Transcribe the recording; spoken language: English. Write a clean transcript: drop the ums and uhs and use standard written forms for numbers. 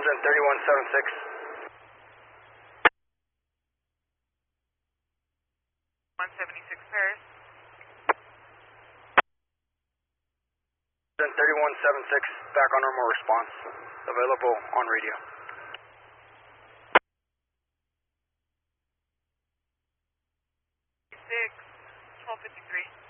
3176. 176 Paris. 3176, back on normal response. Available on radio. 1253.